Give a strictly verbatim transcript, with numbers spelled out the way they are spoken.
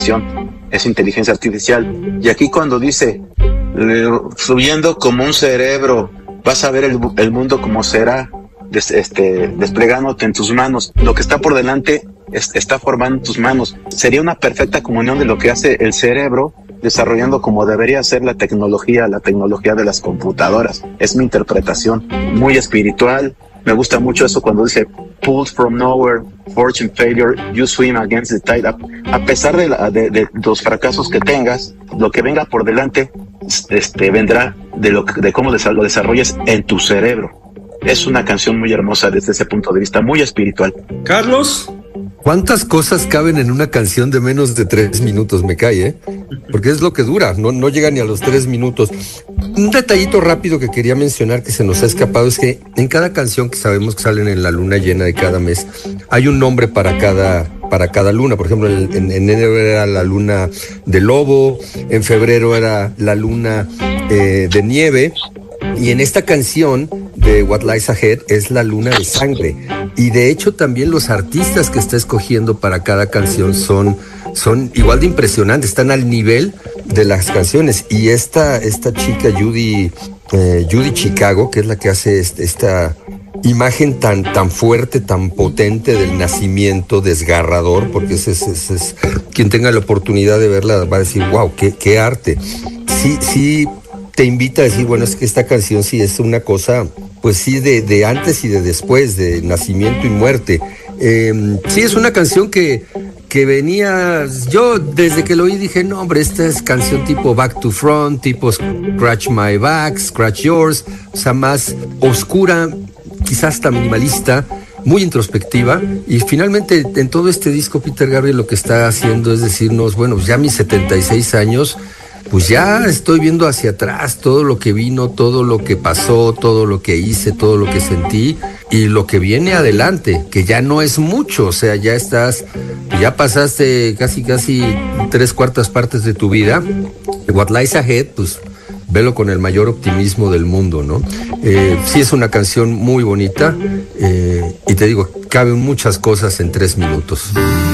es inteligencia artificial. Y aquí cuando dice, eh, fluyendo como un cerebro, vas a ver el, el mundo como será, des, este, desplegándote en tus manos. Lo que está por delante es, está formando tus manos. Sería una perfecta comunión de lo que hace el cerebro, desarrollando como debería ser la tecnología, la tecnología de las computadoras. Es mi interpretación, muy espiritual. Me gusta mucho eso cuando dice, pulled from nowhere, fortune failure, you swim against the tide. A, a pesar de, la, de, de los fracasos que tengas, lo que venga por delante, este, vendrá de, lo, de cómo lo desarrolles en tu cerebro. Es una canción muy hermosa desde ese punto de vista, muy espiritual. Carlos. ¿Cuántas cosas caben en una canción de menos de tres minutos? Me cae, ¿eh? Porque es lo que dura, no, no llega ni a los tres minutos. Un detallito rápido que quería mencionar que se nos ha escapado es que en cada canción que sabemos que salen en la luna llena de cada mes, hay un nombre para cada, para cada luna. Por ejemplo, en, en, en enero era la luna de lobo, en febrero era la luna eh, de nieve, y en esta canción de What Lies Ahead es la luna de sangre. Y de hecho también los artistas que está escogiendo para cada canción son, son igual de impresionantes, están al nivel de las canciones. Y esta, esta chica Judy, eh, Judy Chicago, que es la que hace este, esta imagen tan, tan fuerte, tan potente del nacimiento desgarrador, porque ese es, ese es, quien tenga la oportunidad de verla va a decir, wow, qué, qué arte. Sí, sí, te invita a decir, bueno, es que esta canción sí es una cosa, pues sí, de, de antes y de después, de nacimiento y muerte. Eh, sí, es una canción que, que venía, yo desde que lo oí dije, no, hombre, esta es canción tipo Back to Front, tipo Scratch My Back, Scratch Yours, o sea, más oscura, quizás hasta minimalista, muy introspectiva. Y finalmente en todo este disco Peter Gabriel lo que está haciendo es decirnos, bueno, ya mis setenta y seis años, pues ya estoy viendo hacia atrás todo lo que vino, todo lo que pasó, todo lo que hice, todo lo que sentí y lo que viene adelante, que ya no es mucho, o sea, ya estás, ya pasaste casi casi tres cuartas partes de tu vida. What Lies Ahead, pues velo con el mayor optimismo del mundo, ¿no? Eh, sí es una canción muy bonita, eh, y te digo, caben muchas cosas en tres minutos.